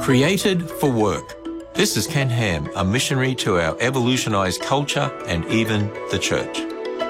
Created for work. This is Ken Ham, a missionary to our evolutionized culture and even the church.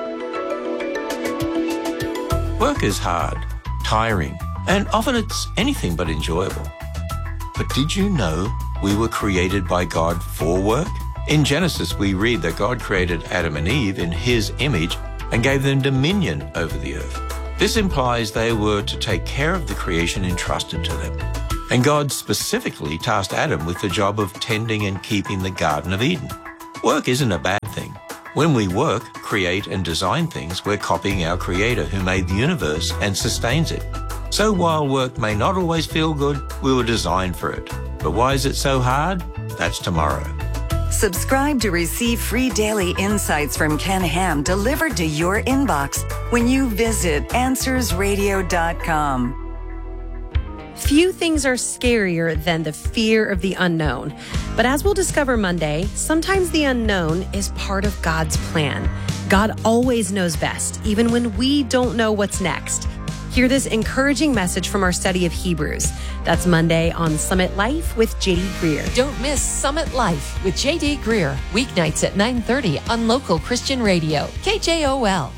Work is hard, tiring, and often it's anything but enjoyable. But did you know we were created by God for work? In Genesis, we read that God created Adam and Eve in his image and gave them dominion over the earth. This implies they were to take care of the creation entrusted to them. And God specifically tasked Adam with the job of tending and keeping the Garden of Eden. Work isn't a bad thing. When we work, create and design things, we're copying our Creator who made the universe and sustains it. So while work may not always feel good, we were designed for it. But why is it so hard? That's tomorrow. Subscribe to receive free daily insights from Ken Ham delivered to your inbox when you visit AnswersRadio.com. Few things are scarier than the fear of the unknown. But as we'll discover Monday, sometimes the unknown is part of God's plan. God always knows best, even when we don't know what's next. Hear this encouraging message from our study of Hebrews. That's Monday on Summit Life with J.D. Greer. Don't miss Summit Life with J.D. Greer, weeknights at 9:30 on local Christian radio, KJOL.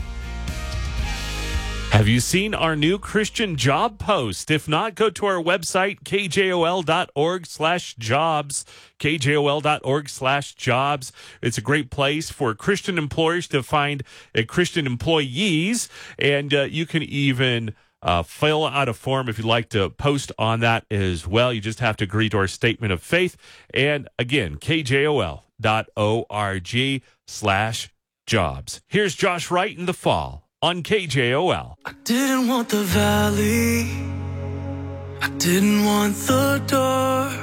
Have you seen our new Christian job post? If not, go to our website, kjol.org/jobs, kjol.org/jobs. It's a great place for Christian employers to find Christian employees, and you can even fill out a form if you'd like to post on that as well. You just have to agree to our statement of faith. And again, kjol.org/jobs. Here's Josh Wright in the Fall on KJOL. I didn't want the valley, I didn't want the dark,